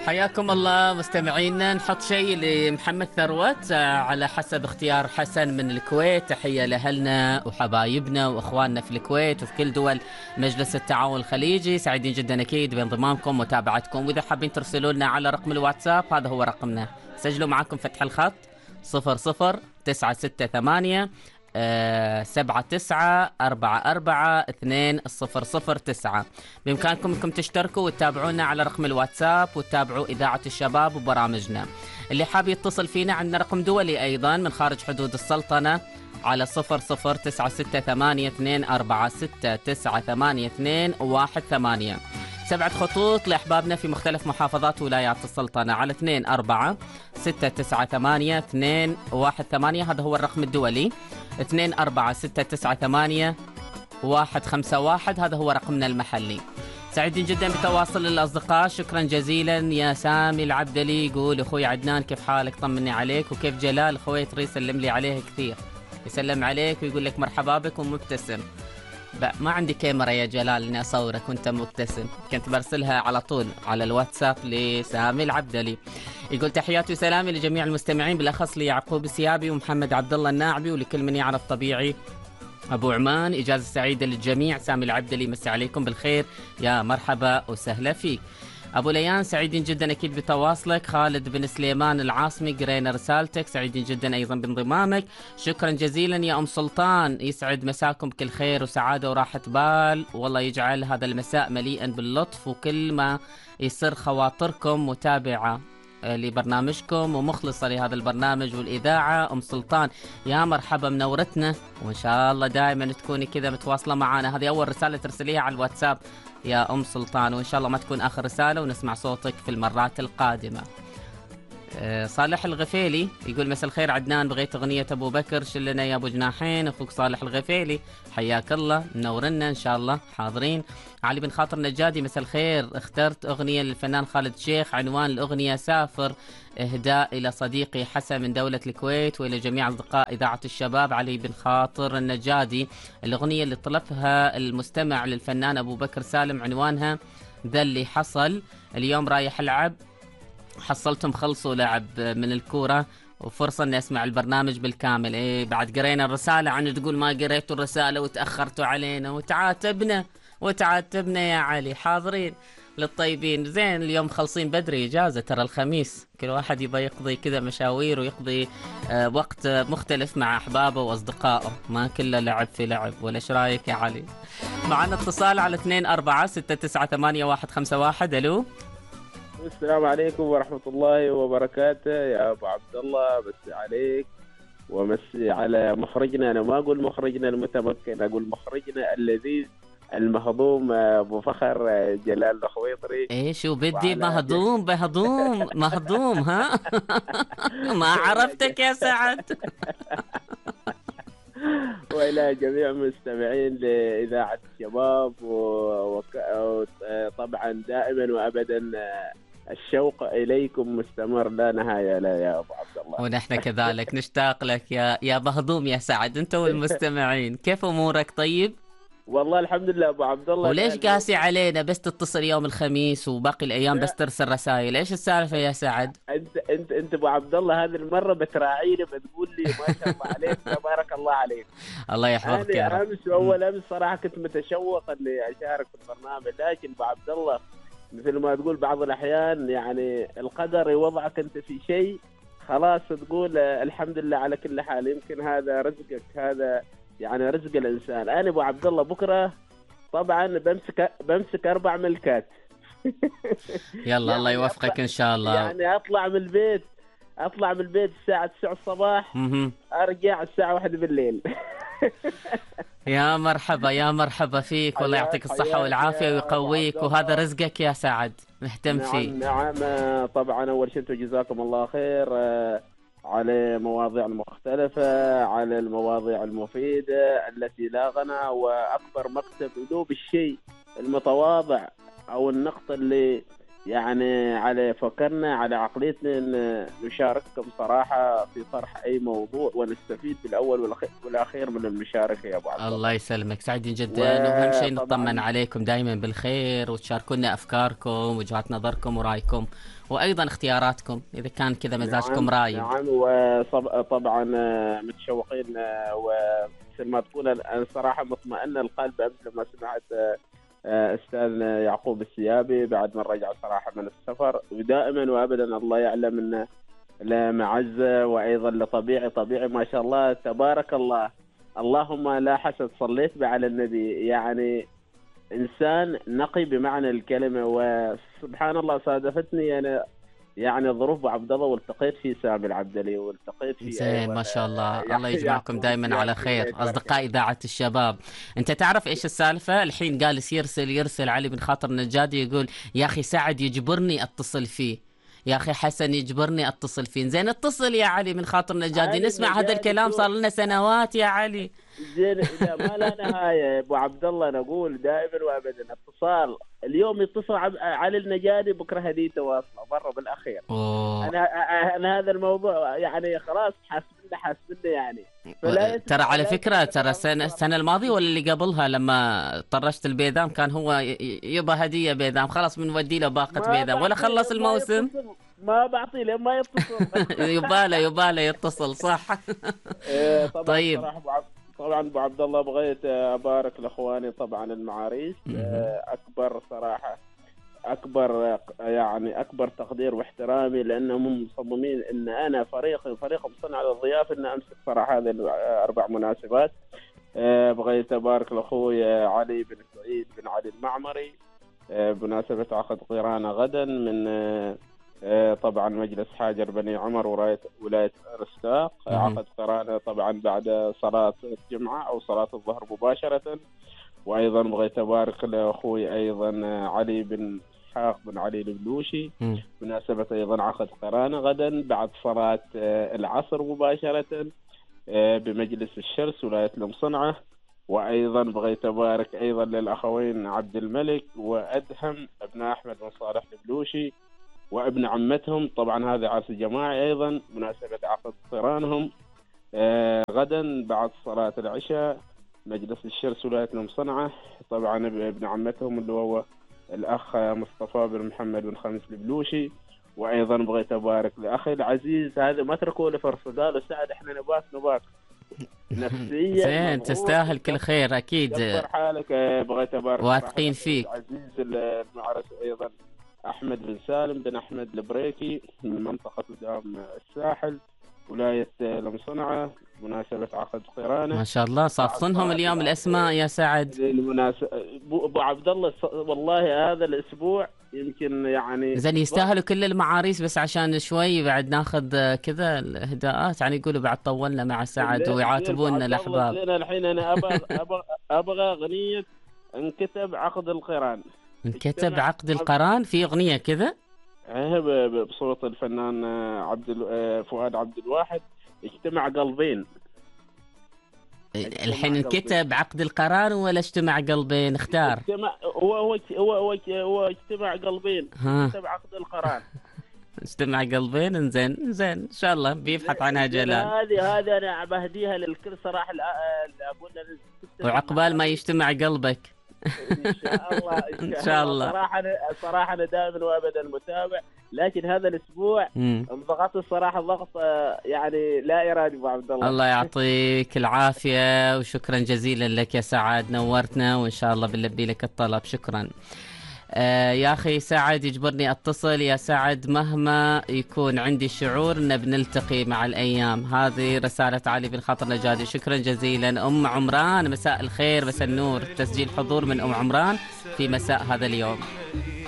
حياكم الله مستمعينا. نحط شيء لمحمد ثروت على حسب اختيار حسن من الكويت. تحية لأهلنا وحبايبنا وإخواننا في الكويت وفي كل دول مجلس التعاون الخليجي. سعيدين جدا أكيد بانضمامكم ومتابعتكم. وإذا حابين ترسلوا لنا على رقم الواتساب هذا هو رقمنا. سجلوا معكم فتح الخط 00968 79442009. بإمكانكم أنكم تشتركوا وتتابعونا على رقم الواتساب وتتابعوا إذاعة الشباب وبرامجنا. اللي حاب يتصل فينا عندنا رقم دولي أيضا من خارج حدود السلطنة على 00962469828. 7 خطوط لأحبابنا في مختلف محافظات ولايات السلطنة على 24 698 218. هذا هو الرقم الدولي. 24 698 151. هذا هو رقمنا المحلي. سعيدين جدا بتواصل الأصدقاء. شكرا جزيلا يا سامي العبدلي. يقول أخوي عدنان كيف حالك؟ طمني عليك. وكيف جلال أخوي تريد يسلم لي عليه كثير. يسلم عليك ويقول لك مرحبا بك ومبتسم. ما عندي كاميرا يا جلال اني اصورك وانت مبتسم. كنت برسلها على طول على الواتساب لسامي العبدلي. يقول تحياتي وسلامي لجميع المستمعين بالاخص ليعقوب السيابي ومحمد عبد الله الناعبي ولكل من يعرف طبيعي ابو عمان. اجازه سعيده للجميع. سامي العبدلي مسي عليكم بالخير. يا مرحبا وسهلا فيك ابو ليان. سعيدين جدا اكيد بتواصلك. خالد بن سليمان العاصمي قرينا رسالتك. سعيدين جدا ايضا بانضمامك. شكرا جزيلا يا ام سلطان. يسعد مساكم بكل خير وسعاده وراحه بال. والله يجعل هذا المساء مليئا باللطف وكل ما يسر خواطركم. متابعه لبرنامجكم ومخلصة لهذا البرنامج والإذاعة أم سلطان. يا مرحبا منورتنا وإن شاء الله دائما تكوني كذا متواصلة معنا. هذه أول رسالة ترسليها على الواتساب يا أم سلطان وإن شاء الله ما تكون آخر رسالة ونسمع صوتك في المرات القادمة. صالح الغفيلي يقول مساء الخير عدنان. بغيت أغنية أبو بكر شلنا يا أبو جناحين. أخوك صالح الغفيلي حياك الله منورنا إن شاء الله حاضرين. علي بن خاطر نجادي مساء الخير. اخترت أغنية للفنان خالد شيخ. عنوان الأغنية سافر. إهداء إلى صديقي حسن من دولة الكويت وإلى جميع أصدقاء إذاعة الشباب. علي بن خاطر النجادي. الأغنية اللي طلبها المستمع للفنان أبو بكر سالم عنوانها ذا اللي حصل. اليوم رايح ألعب. حصلتم خلصوا لعب من الكورة وفرصة اني اسمع البرنامج بالكامل. ايه بعد قرينا الرسالة عنه تقول ما قريتوا الرسالة وتأخرتوا علينا وتعاتبنا يا علي. حاضرين للطيبين. زين اليوم خلصين بدري اجازة ترى الخميس. كل واحد يبغى يقضي كذا مشاوير ويقضي وقت مختلف مع احبابه واصدقائه. ما كله لعب في لعب. ولا ايش رايك يا علي؟ معنا اتصال على 24 698 151. الو السلام عليكم ورحمة الله وبركاته يا أبو عبد الله. مسي عليك ومسي على مخرجنا. أنا ما أقول مخرجنا المتمكن، أقول مخرجنا اللذيذ المهضوم أبو فخر جلال الخويطري. ايه شو بدي مهضوم مهضوم ها. ما عرفتك يا سعد. وإلى جميع مستمعين لإذاعة الشباب وطبعا دائما وأبدا الشوق إليكم مستمر لا نهاية له يا أبو عبد الله. ونحن كذلك نشتاق لك يا مهضوم يا سعد. أنت والمستمعين كيف أمورك؟ طيب والله الحمد لله أبو عبد الله. وليش قاسي علينا بس تتصل يوم الخميس وباقي الأيام بس ترسل رسائل؟ إيش السالفة يا سعد؟ أنت أبو عبد الله هذه المرة بتراعيني بتقول لي ما شاء الله عليك تبارك الله عليك. الله يحفظك يا رب. أمس وأول أمس صراحة كنت متشوق إني أشارك في البرنامج، لكن أبو عبد الله مثل ما تقول بعض الأحيان يعني القدر يوضعك أنت في شيء خلاص تقول الحمد لله على كل حال. يمكن هذا رزقك، هذا يعني رزق الإنسان. أنا أبو عبد الله بكرة طبعا بمسك 4 ملكات. يلا يعني الله يوفقك إن شاء الله. يعني أطلع من البيت الساعة 9 الصباح أرجع الساعة 1 بالليل. يا مرحبا فيك. والله يعطيك الصحة والعافية ويقويك وهذا رزقك يا سعد نهتم فيه. نعم طبعا. أول شيء جزاكم الله خير على مواضيع مختلفة، على المواضيع المفيدة التي لا غنى وأكبر مكسب ذوب الشيء المتواضع أو النقطة اللي يعني على فكرنا على عقليتنا ان نشارككم صراحه في طرح اي موضوع ونستفيد بالاول والاخير من المشاركه يا ابو عبد الله. الله يسلمك، سعيدين جدا، وأهم شيء نطمن وطبعا عليكم دائما بالخير، وتشاركونا أفكاركم وجهات نظركم ورأيكم، وأيضا اختياراتكم إذا كان كذا مزاجكم نعم رايد. نعم، وطبعا متشوقين ومثل ما تقول انا صراحه مطمئن القلب امس لما سمعت استاذنا يعقوب السيابي بعد ما رجع صراحه من السفر. ودائما وابدا الله يعلم ان لمعزه وايضا طبيعي ما شاء الله تبارك الله. اللهم لا حسد، صليت على النبي، يعني انسان نقي بمعنى الكلمه. وسبحان الله صادفتني انا يعني ظروف ابو عبد الله، والتقيت في سامي العبدلي، والتقيت في زين ما شاء الله، الله يجمعكم يعقوب دائما على السيابي، الله خير، يبارك أصدقاء فيك. إذاعة الشباب. أنت تعرف إيش السالفة؟ الحين جالس يرسل علي بن خاطر النجادي يقول يا أخي سعد يجبرني أتصل فيه، يا أخي حسن يجبرني أتصل فيه. زين اتصل يا علي بن خاطر النجادي، علي نسمع هذا النجادي الكلام صار شوف، لنا سنوات يا علي. زين إذا ما لا نهايه يا ابو عبد الله، نقول دائما وابدا اتصال. اليوم يتصل علي النجادي، بكره هديته واصله برا بالاخير. أوه. انا هذا الموضوع يعني خلاص حاسبنا يعني. ترى على فكرة، ترى السنة السنة الماضية ولا اللي قبلها لما طرشت البيدام كان هو يبغى هدية بيدام، خلاص بنودي له باقة ما بيدام ولا بعطيه خلص لما الموسم. يتصل، ما بعطيه لما يتصل. يباله يتصل صح. طبعا طيب. صراحه طبعا ابو عبد الله بغيت ابارك لاخواني طبعا المعاريس. اكبر صراحه اكبر تقدير واحترامي، لانهم مصممين ان انا فريق مصنع للضيافه ان امسك صراحه هذه الاربع مناسبات. بغيت ابارك لاخوي علي بن سعيد بن علي المعمري بمناسبه عقد قرانه غدا من طبعا مجلس حاجر بني عمر ولايه رستاق. عقد قرانه طبعا بعد صلاه الجمعه او صلاه الظهر مباشره. وايضا بغيت ابارك لاخوي ايضا علي بن اسحاق بن علي البلوشي بمناسبه ايضا عقد قرانه غدا بعد صلاه العصر مباشره بمجلس الشرس ولايه المصنعه. وايضا بغيت ابارك ايضا للاخوين عبد الملك وادهم ابناء احمد بن صالح البلوشي وابن عمتهم. طبعا هذا عرس جماعي ايضا بمناسبه عقد قرانهم غدا بعد صلاه العشاء مجلس الشرس ولايه المصنعه. طبعا ابن عمتهم اللي هو الاخ مصطفى بن محمد بن خميس البلوشي. وايضا بغيت ابارك لاخي العزيز، هذا ما تركوا له فرصه، قالوا سعد احنا نباك نفسيا. زين تستاهل كل خير اكيد، كبر حالك. بغيت ابارك واثقين فيك. العزيز المعرس ايضا احمد بن سالم بن احمد البريكي من منطقه قدام الساحل ولايه المصنعه مناسبه عقد قرانه. ما شاء الله صافصنهم اليوم الاسماء يا سعد. ابو عبد الله والله هذا الاسبوع يمكن يعني زين يستاهلوا كل المعاريس، بس عشان شوي بعد ناخذ كذا الهداءات، يعني يقولوا بعد طولنا مع سعد ويعاتبوننا الاحباب. الحين انا ابغى اغنيه انكتب عقد القران. انكتب عقد القران في اغنيه كذا بصوت الفنان فؤاد عبد الواحد، اجتمع قلبين. الحين انكتب عقد القرار ولا اجتمع قلبين؟ اختار. هو اجتمع قلبين. اجتمع عقد القرار. اجتمع قلبين. زين ان شاء الله بيبحث عنها جلال. هذه انا بهديها للكل صراحه. ابونا وعقبال ما يجتمع قلبك ان شاء الله. ان شاء الله. صراحه انا دائما وابدا متابع، لكن هذا الاسبوع انضغطت الصراحه ضغط يعني لا ارادي ابو عبد الله. الله يعطيك العافيه وشكرا جزيلا لك يا سعد، نورتنا وان شاء الله بنلبي لك الطلب. شكرا. يا أخي سعد يجبرني أتصل يا سعد مهما يكون عندي شعور أن بنلتقي مع الأيام. هذه رسالة علي بن خاطر نجادي. شكرا جزيلا. أم عمران مساء الخير، مساء النور، تسجيل حضور من أم عمران في مساء هذا اليوم.